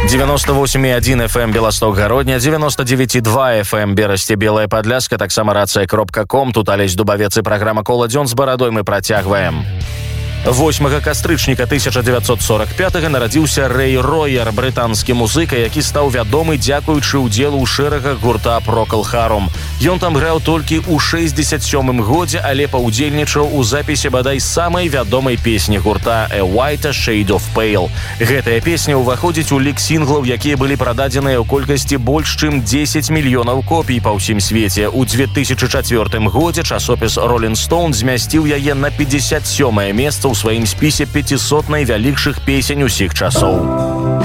98,1 FM Белосток Гародня, 99,2 FM Берасці Белая Падляска, таксама рацыя.ком. Тут Алесь Дубавец і праграма «Кола дзён» з барадой мы працягваем. 8 кастрычніка 1945-га нарадзіўся Рэй Рояр, брытанскі музыка, які стаў вядомы дзякуючы ўдзелу ў шэрагах гурта Procol Harum. Ён там граў толькі ў 67-м годзе, але паўдзельнічаў у запісе бадай самай вядомай песні гурта «A Whiter Shade of Pale». Гэтая песня ўваходзіць у лік сінглаў, якія былі прададзеныя ў колькасці больш чым 10 мільёнаў копій па ўсім свеце. У 2004 годзе часопіс Rolling Stone змясціў яе на 57-е месца ў сваім спісе 500 найвялікшых песень усіх часоў.